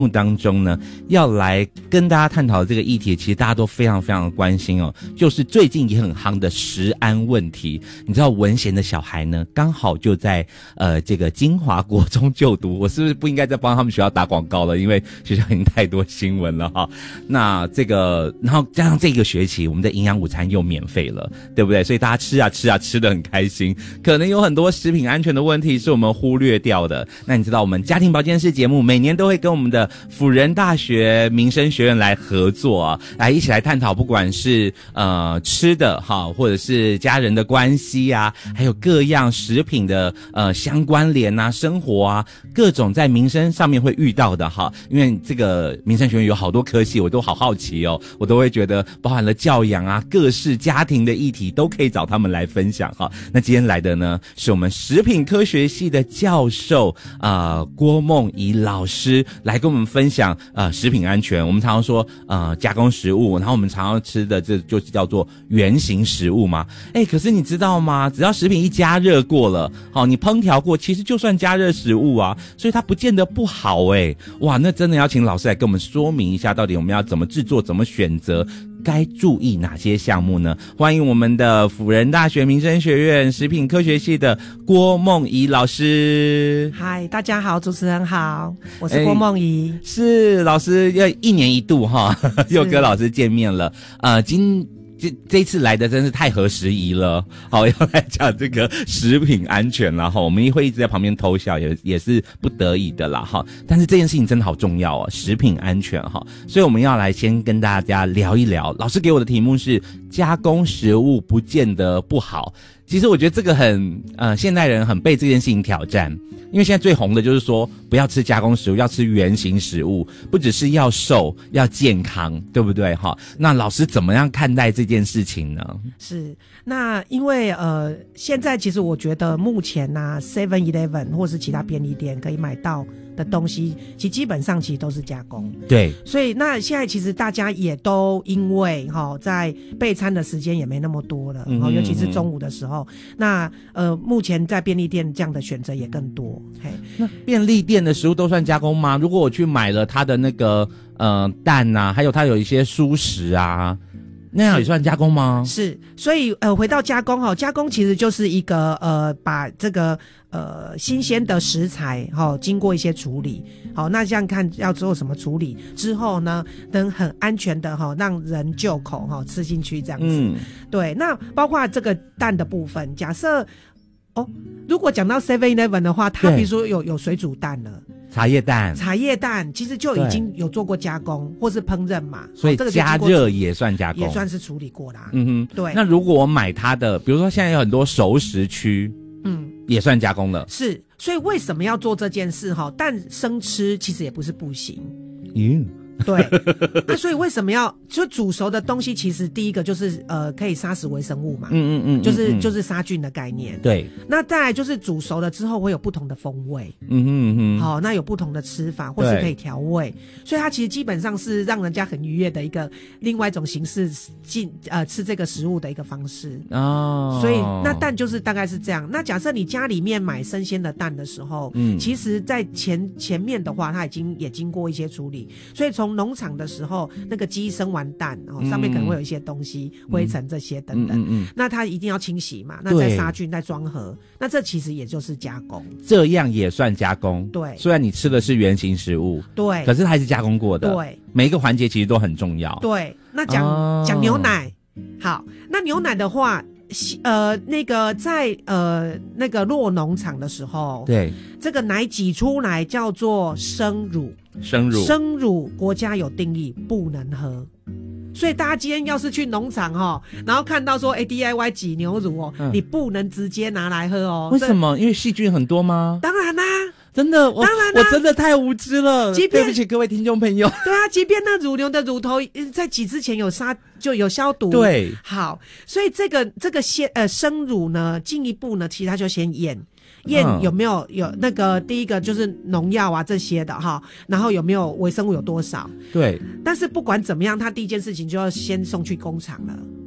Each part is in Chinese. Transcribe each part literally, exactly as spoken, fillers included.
目当中呢，要来跟大家探讨这个议题，其实大家都非常非常的关心哦，就是最近也很夯的食安问题。你知道文贤的小孩呢，刚好就在呃这个金华国中就读，我是不是不应该再帮他们学校打广告了？因为学校已经太多新闻了哈。那这个，然后加上这个学期我们的营养午餐又免费了，对不对？所以大家吃啊吃啊吃得很开心。可能有很多食品安全的问题是我们忽略掉的。那你知道我们家庭保健室节目每年都会跟我们的辅仁大学民生学院来合作啊，来一起来探讨，不管是呃吃的哈，或者是家人的关系啊，还有各样食品的呃相关联啊，生活啊，各种在民生上面会遇到的哈。因为这个民生学院有好多科系，我都好好奇哦，我都会觉得包含了教养啊，各式家庭的议题都可以找他们来分享哈。那今天来的呢，是我们食品科学系的教授啊、呃、郭梦怡老师来跟我们分享呃食品安全。我们常常说呃加工食物，然后我们常常吃的这就是叫做原型食物嘛。哎，可是你知道吗？只要食品一加热过了，好、哦，你烹调过，其实就算加热食物啊，所以它不见得不好哎。哇，那真的要请老师来跟我们说明一下，到底我们要怎么制作，怎么选择，该注意哪些项目呢？欢迎我们的辅仁大学民生学院食品科学系的郭梦怡老师。 嗨，大家好，主持人好，我是郭梦怡。 是老师要一年一度哈，又跟老师见面了。呃，今这这一次来的真是太合时宜了，好，要来讲这个食品安全啦哈，我们会一直在旁边偷笑，也也是不得已的啦哈。但是这件事情真的好重要哦，食品安全哈，所以我们要来先跟大家聊一聊。老师给我的题目是加工食物不见得不好，其实我觉得这个很呃现代人很被这件事情挑战。因为现在最红的就是说不要吃加工食物，要吃原型食物，不只是要瘦要健康，对不对哈？那老师怎么样看待这件事情呢？ 是，那因为呃现在其实我觉得目前啊 seven eleven 或是其他便利店可以买到的东西，其实基本上其实都是加工。 对， 所以那现在其实大家也都因为齁在备餐的时间也没那么多了，嗯嗯嗯，尤其是中午的时候，那呃目前在便利店这样的选择也更多。嘿， 那便利店的食物都算加工吗？如果我去买了它的那个呃蛋啊，还有它有一些蔬食啊，那样也算加工吗？ 是，所以呃回到加工齁，加工其实就是一个呃把这个呃新鲜的食材齁经过一些处理，好，那这样看要做什么处理之后呢，能很安全的齁让人就口齁吃进去这样子。嗯，对，那包括这个蛋的部分，假设哦，如果讲到 seven eleven 的话，它比如说有有水煮蛋了， 茶叶蛋， 茶叶蛋其实就已经有做过加工或是烹饪嘛， 所以加热也算加工， 也算是处理过啦。 嗯哼， 对。 那如果我买它的，比如说现在有很多熟食区，嗯，也算加工了。 是，所以为什么要做这件事哈？但生吃其实也不是不行。 嗯。 对，那所以为什么要就煮熟的东西？其实第一个就是呃，可以杀死微生物嘛，嗯嗯嗯，就是就是杀菌的概念。对，那再来就是煮熟了之后会有不同的风味，嗯哼嗯哼，好、哦，那有不同的吃法或是可以调味，所以它其实基本上是让人家很愉悦的一个另外一种形式进呃吃这个食物的一个方式哦。所以那蛋就是大概是这样。那假设你家里面买生鲜的蛋的时候，嗯，其实在前前面的话，它已经也经过一些处理，所以从农场的时候，那个鸡生完蛋、哦、上面可能会有一些东西、嗯、灰尘这些等等、嗯嗯嗯、那它一定要清洗嘛，那再杀菌再装盒，那这其实也就是加工， 这样也算加工。对，虽然你吃的是原型食物，对，可是它还是加工过的。对，每一个环节其实都很重要。 对，那讲讲、哦、牛奶，好，那牛奶的话呃，那个在呃那个落农场的时候，对，这个奶挤出来叫做生乳， 生乳， 生乳国家有定义不能喝，所以大家今天要是去农场哈，然后看到说哎 D I Y 挤牛乳哦、嗯，你不能直接拿来喝哦。 为什么？因为细菌很多吗？ 当然啦、啊。 真的，我当然我真的太无知了，对不起各位听众朋友。 对啊，即便那乳牛的乳头在挤之前有杀就有消毒。 对，好， 所以这个这个先呃生乳呢，进一步呢，其实它就先验验有没有有那个第一个就是农药啊这些的哈，然后有没有微生物有多少。对，但是不管怎么样，它第一件事情就要先送去工厂了。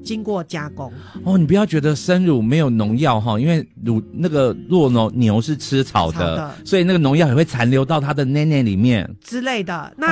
经过加工。 哦，你不要觉得生乳没有农药哈，因为乳那个弱牛牛是吃草的，草的所以那个农药也会残留到它的内内里面之类的。那